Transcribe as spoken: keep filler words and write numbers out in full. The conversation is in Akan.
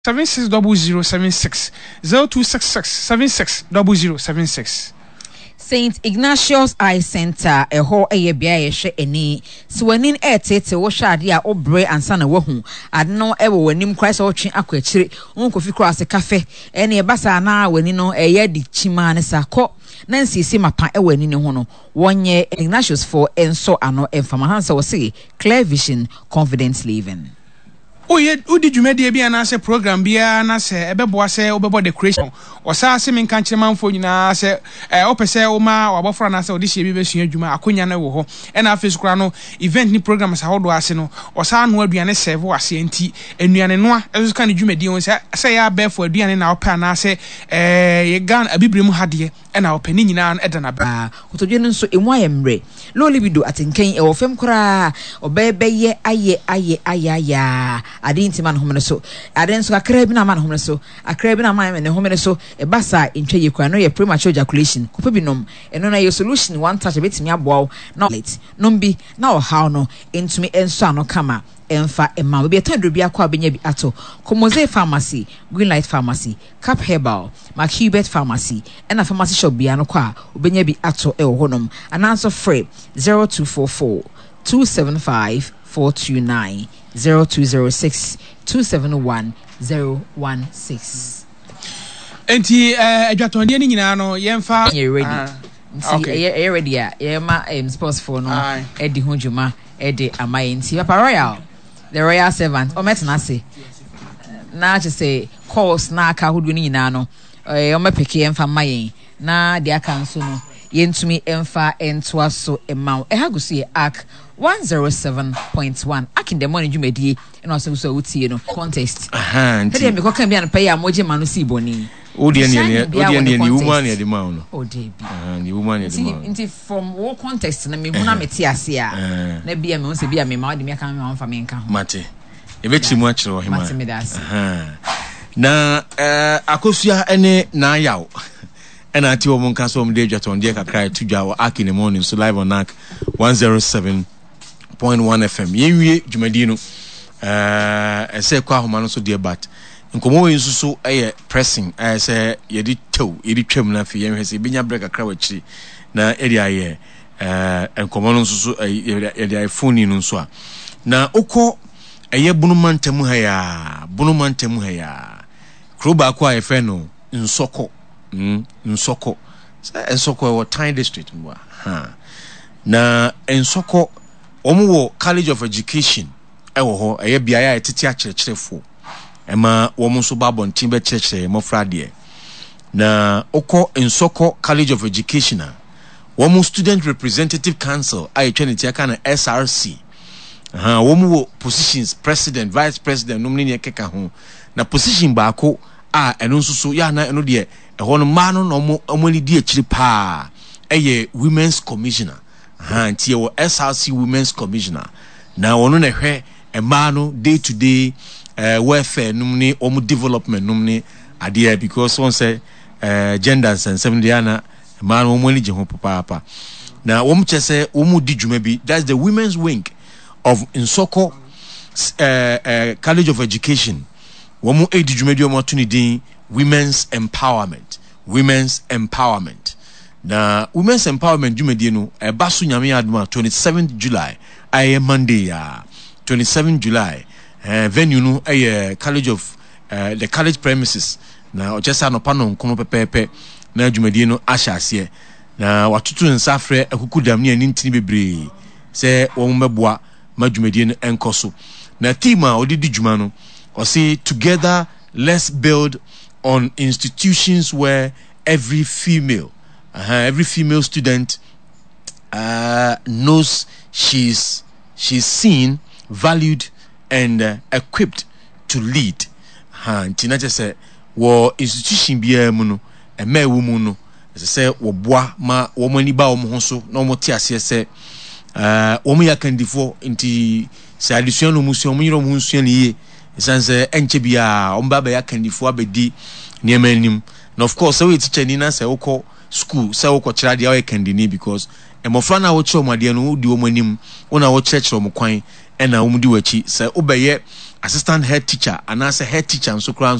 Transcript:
seven six double zero seven six zero two six six seven six double zero seven six. Saint Ignatius Eye Center eho eye bia ye hwe eni siwanin etete wo hwade a obre ansa na wahu adno ewo wanim Christ wo twen akwachire onkofi cross cafe ene e basa na wani no eye di chima ne sako na nsisi mapa ewo ani ne ho no wonye Ignatius for enso ano emfama hansa wo se clear vision confident living. Oye udi dwumade bia na se program bia na se ebeboa se obebo decoration osa se men kan chiremanfo nyina se eh opese o ma wabofra na se odi hye bi besua dwuma akonya na wo ho e na afesu kura no event ni program sa hodo ase no osa no aduane serve ase enti enuane noa ezo kan dwumade won se se ya befo aduane na opa na se eh ye gan abibrem hade e na opa ni nyina no edana ba kotodwe nso emu ayemre lo libido atenken e wo fem kura obebeye aye aye ayaya adinti man homene so aden so akra bi na man homene so akra bi na man ne homene so e basa ntwa ye kwa no ye premature ejaculation kopa binom eno na ye solution one touch betimi aboa na late nombi na o how no entumi enso ano kama emfa emma bi etandro bi akwa benya bi ato Komoze Pharmacy, Greenlight Pharmacy, Cap Herbal, McHubert Pharmacy, and a pharmacy shop bi ano kwa obenya bi ato e wo honom ananso free zero two four four two seven five four two nine zero two zero six two seven one zero one six. Enti eh adwatonde ni nyina no yemfa you ready. See are you ready ya yema em sports for no edi ho dwuma edi amaye nti Papa Royal the royal servant o metna say na che say calls na aka hodo ni nyina no eh o mepeke yemfa maye na de aka nso no yentumi emfa entwa so emaw e hagusu ye arc one oh seven point one akin the morning jumedie and also so utie no contest aha nti dey me ko kan bia no pay amoje ma no si boni odi ene ene odi ene ene woman e de ma no o dey bi aha ni woman e de ma nti from wo contest na me hu na meti ase a na bia me won se bia me ma odi me kan me won fa me nka ho mate e be chi mu a kire wo hima mate me da ase aha na eh akosua ene na yawo and I tell one cast from Deja on Deca Cry to Jawa Aki in the morning, so live on A C one oh seven point one F M. Yewe Jumadino, uh, I say Quahumano so dear, but in Como is so a pressing. I say, Yedi toe, Yedi trim na fi, has a binya break a crowd na area, uh, and Common so a phone in Unswa. Na Oko a ye Bunuman Temuhaya, Bunuman Temuhaya, Kruba Qua Feno, in Soko. Mm, Nsoko. Nsoko wa Tyne district mwa. Ha. Na Nsoko omu College of Education ewo ho eye biaya etiti akyerɛkyerɛfo. Ema womu so babon timbe kyerɛkyerɛ mofra de. Na oko Nsoko College of Education womu Student Representative Council ayi twenty aka na S R C. Ha womu positions president, vice president nomni ne keka ho. Na position baako a eno nso so ya na eno de ehon ma no no omoni di akiri pa eye women's commissioner ha ntie wo S R C women's commissioner na wono na hwe e ma no day to day uh, welfare numni omu development numni ade because one say uh, genders and seven diana ma no omoni je ho papa papa na wo mche se omu di dwuma bi that's the women's wing of Nsoko uh, uh, College of Education. Womu edi dwumadi omo to ni din women's empowerment women's empowerment na women's empowerment dwumadi no e ba so nyame aduma twenty-seventh July aye Monday ya twenty-seventh July eh venue no aye College of uh, the college premises na ochesa no pano nkono pepepe na dwumadi no ahya ase na watutu nsafre akukudam ne antini bebre se wo meboa ma dwumadi no enkoso na team a odidi dwuma no or say together let's build on institutions where every female uh, every female student uh, knows she's she's seen, valued and uh, equipped to lead. Ha ntina je say wo institution bia mu no e ma ewu mu no se say wo boa ma wo mani ba wo ho so na wo ti ase se uh wo mu yakandifo nti se addition no mu so mu yiro mu nsuan ye sanse enche bia omba ba yakandifo abedi niema anim na of course we teacher ni na say woko school say woko kira dia we kandini because emofra na wo kire omade no di wo manim wona wo kire kire omkwan e na wo mudi wachi say obeye assistant head teacher anaasɛ head teacher nso koraa